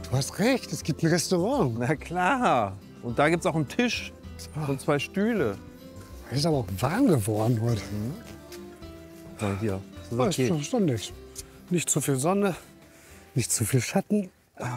Du hast recht, es gibt ein Restaurant. Na klar. Und da gibt es auch einen Tisch und 2 Stühle. Es ist aber auch warm geworden heute. So, hier. Das ist Oh, okay. ist schon nicht. Nicht zu viel Sonne, nicht zu viel Schatten.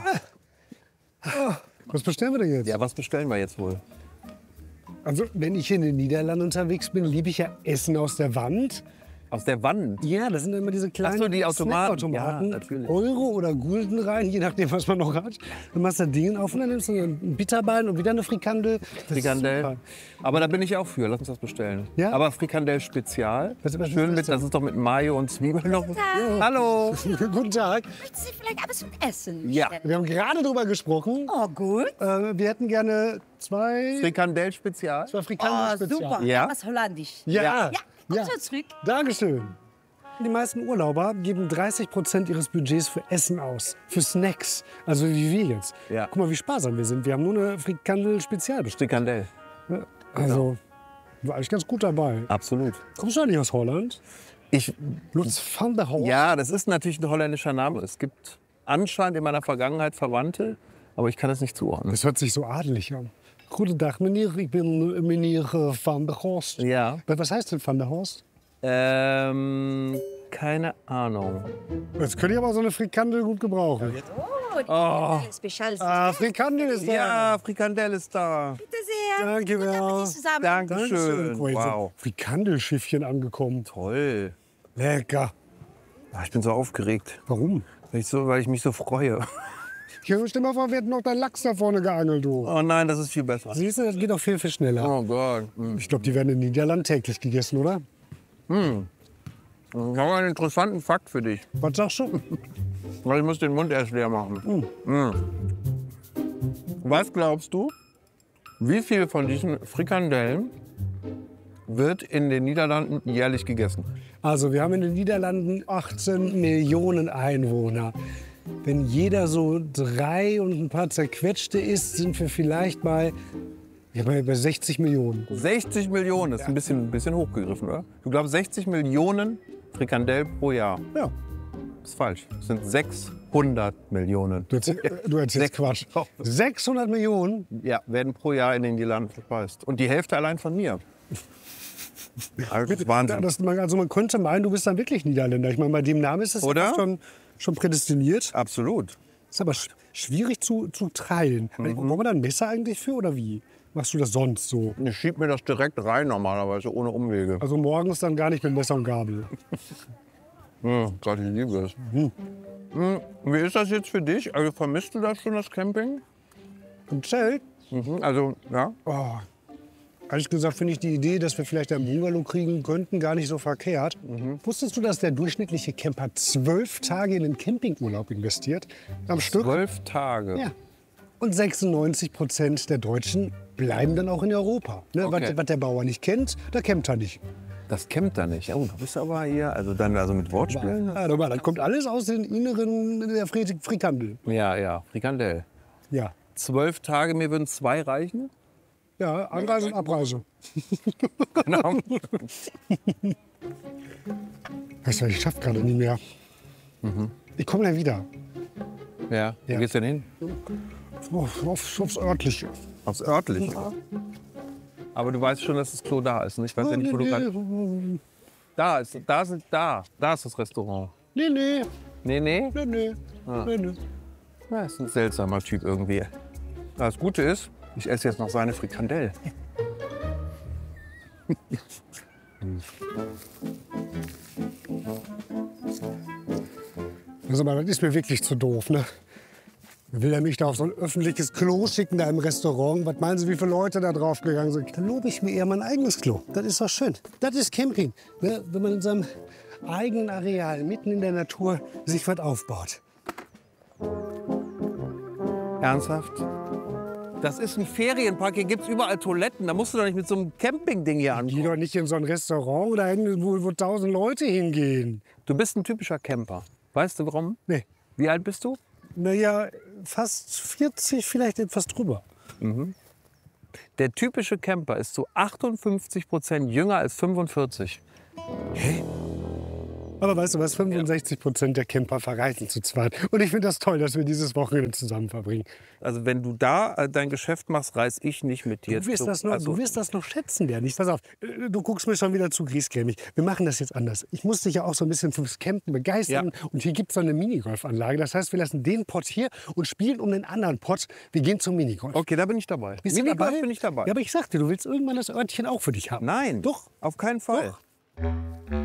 Was bestellen wir denn jetzt? Ja, was bestellen wir jetzt wohl? Also, wenn ich in den Niederlanden unterwegs bin, liebe ich ja Essen aus der Wand. Aus der Wand. Ja, das sind immer diese kleinen Ach so, die Automaten. Snackautomaten. Ja, natürlich. Euro oder Gulden rein, je nachdem, was man noch hat. Dann machst du das Ding auf und dann nimmst du ein Bitterbein und wieder eine Frikandel. Das ist Frikandel. super. Aber da bin ich auch für. Lass uns das bestellen. Ja? Aber Frikandel Spezial. Was ist Schön das mit, denn? das ist doch mit Mayo und Zwiebeln noch. Hallo. Guten Tag. Möchten Sie vielleicht etwas zum Essen? Ja. Wir haben gerade drüber gesprochen. Oh, gut. Wir hätten gerne zwei Frikandel Spezial. Frikandel Oh, super. Ja. Was holländisch. Ja. Ja, Ja. kommt so zurück. Dankeschön. Die meisten Urlauber geben 30% ihres Budgets für Essen aus, für Snacks, also wie wir jetzt. Ja. Guck mal, wie sparsam wir sind. Wir haben nur eine Frikandel-Spezial bestellt. Frikandel. Also, war eigentlich ganz gut dabei. Absolut. Kommst du eigentlich aus Holland? Ich, Lutz van der Horst? ja, das ist natürlich ein holländischer Name. Es gibt anscheinend in meiner Vergangenheit Verwandte, aber ich kann es nicht zuordnen. Das hört sich so adelig an. Goedendag, meneer. Ich bin meneer van der Horst. Ja. Was heißt denn van der Horst? Keine Ahnung. Jetzt könnte ich aber so eine Frikandel gut gebrauchen. Oh, die Spezial. Ah, Frikandel ist da. Ja, Frikandel ist da. Bitte sehr. Danke, Guten Bea. Appetit zusammen. Dankeschön. Guck mal, jetzt sind Wow. Frikandelschiffchen angekommen. Toll. Lecker. Ah, ich bin so aufgeregt, Warum? weil ich mich so freue. Stell mal vor, wir hätten noch deinen Lachs da vorne geangelt, du. Oh nein, das ist viel besser. Siehst du, das geht auch viel, viel schneller. Oh Gott. Ich glaube, die werden in den Niederlanden täglich gegessen, oder? Ich habe einen interessanten Fakt für dich. Was sagst du? Weil ich muss den Mund erst leer machen. Was glaubst du, wie viel von diesen Frikandellen wird in den Niederlanden jährlich gegessen? Also, wir haben in den Niederlanden 18 Millionen Einwohner. Wenn jeder so 3 und ein paar zerquetschte isst, sind wir vielleicht bei 60 Millionen. 60 Millionen, das ist ein bisschen hochgegriffen, oder? Du glaubst 60 Millionen Frikandel pro Jahr. Ja. Das ist falsch. Das sind 600 Millionen. Du erzählst Quatsch. 600 Millionen? Ja, werden pro Jahr in den Niederlanden verspeist. Und die Hälfte allein von mir. Also, das ist Wahnsinn. Also man könnte meinen, du bist dann wirklich Niederländer. Ich meine, bei dem Namen ist das Oder? schon prädestiniert. Absolut. Ist aber schwierig zu teilen. Brauchen wir da ein Messer eigentlich für oder wie? Machst du das sonst so? Ich schieb mir das direkt rein normalerweise, ohne Umwege. Also morgens dann gar nicht mit Messer und Gabel. Gott, ich liebe es. Wie ist das jetzt für dich? Also vermisst du das schon, das Camping? Im Zelt? Also, ja. Oh. Ehrlich gesagt finde ich die Idee, dass wir vielleicht ein Bungalow kriegen könnten, gar nicht so verkehrt. Wusstest du, dass der durchschnittliche Camper 12 Tage in den Campingurlaub investiert? Am Stück? 12 Tage. Ja. Und 96% der Deutschen bleiben dann auch in Europa. Ne? Okay. Was der Bauer nicht kennt, der campt er nicht. Das campt da nicht. Oh, du bist aber hier, also mit Wortspielen? Ja, normal, das kommt alles aus den Inneren der Frikandel. Ja, Frikandel. Ja. 12 Tage, mir würden 2 reichen. Ja, Anreise und Abreise. Genau. Weißt du, ich schaff gerade nicht mehr. Ich komme dann wieder. Ja, wo Ja. geht's denn hin? Aufs Örtliche. Aufs Örtliche. Aber du weißt schon, dass das Klo da ist. Ne? Ich weiß ja nicht, wo du gerade... Da ist das Restaurant. Nee. Nee? Nee. Ja, ist ein seltsamer Typ irgendwie. Das Gute ist, ich esse jetzt noch seine Frikandel. Also, das ist mir wirklich zu doof, ne? Will er mich da auf so ein öffentliches Klo schicken, da im Restaurant? Was meinen Sie, wie viele Leute da drauf gegangen sind? Dann lobe ich mir eher mein eigenes Klo. Das ist doch schön. Das ist Camping. Ne? Wenn man in seinem eigenen Areal, mitten in der Natur, sich was aufbaut. Ernsthaft? Das ist ein Ferienpark, hier gibt's überall Toiletten. Da musst du doch nicht mit so einem Campingding hier Geh ankommen. doch nicht in so ein Restaurant oder hin, wo 1000 Leute hingehen. Du bist ein typischer Camper. Weißt du warum? Nee. Wie alt bist du? Naja, fast 40, vielleicht etwas drüber. Der typische Camper ist zu 58% jünger als 45. Aber weißt du was, 65% der Camper verreisen zu zweit. Und ich finde das toll, dass wir dieses Wochenende zusammen verbringen. Also wenn du da dein Geschäft machst, reise ich nicht mit dir. Du wirst das noch schätzen werden. Pass auf, du guckst mir schon wieder zu griesgrämig. Wir machen das jetzt anders. Ich muss dich ja auch so ein bisschen fürs Campen begeistern. Ja. Und hier gibt es so eine Minigolfanlage. Das heißt, wir lassen den Pott hier und spielen um den anderen Pott. Wir gehen zum Minigolf. Okay, da bin ich dabei. Minigolf bin ich dabei. Ja, aber ich sagte, du willst irgendwann das Örtchen auch für dich haben. Nein, Doch. Auf keinen Fall. Doch.